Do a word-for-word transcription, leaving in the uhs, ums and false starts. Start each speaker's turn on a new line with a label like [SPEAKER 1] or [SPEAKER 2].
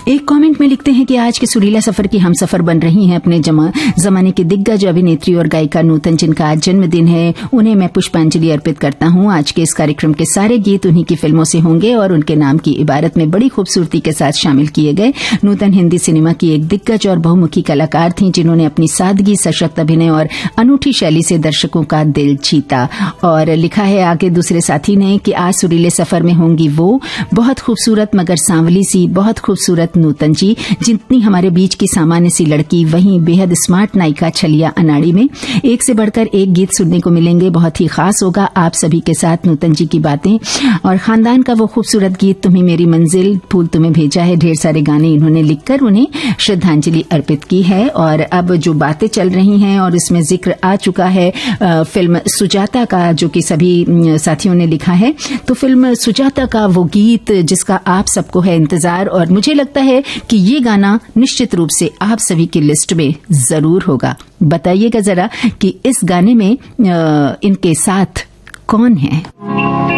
[SPEAKER 1] एक कमेंट में लिखते हैं कि आज के सुरीला सफर की हम सफर बन रही हैं अपने जमा, जमाने की दिग्गज अभिनेत्री और गायिका नूतन, जिनका आज जन्मदिन है। उन्हें मैं पुष्पांजलि अर्पित करता हूं। आज के इस कार्यक्रम के सारे गीत उन्हीं की फिल्मों से होंगे और उनके नाम की इबारत में बड़ी खूबसूरती के साथ शामिल किए गए। नूतन हिंदी सिनेमा की एक दिग्गज और बहुमुखी कलाकार थीं, जिन्होंने अपनी सादगी, सशक्त अभिनय और अनूठी शैली से दर्शकों का दिल जीता। और लिखा है आगे दूसरे साथी ने कि आज सुरीले सफर में होंगी वो बहुत खूबसूरत मगर सांवली सी, बहुत खूबसूरत नूतन जी, जितनी हमारे बीच की सामान्य सी लड़की, वहीं बेहद स्मार्ट नायिका छलिया अनाड़ी में। एक से बढ़कर एक गीत सुनने को मिलेंगे, बहुत ही खास होगा आप सभी के साथ नूतन जी की बातें और खानदान का वो खूबसूरत गीत तुम्हें मेरी मंजिल, फूल तुम्हें भेजा है। ढेर सारे गाने इन्होंने लिखकर उन्हें श्रद्धांजलि अर्पित की है। और अब जो बातें चल रही हैं और इसमें जिक्र आ चुका है फिल्म सुजाता का, जो कि सभी साथियों ने लिखा है, तो फिल्म सुजाता का वो गीत जिसका आप सबको है इंतजार, और मुझे लगता है कि ये गाना निश्चित रूप से आप सभी की लिस्ट में जरूर होगा। बताइएगा जरा कि इस गाने में इनके साथ कौन है।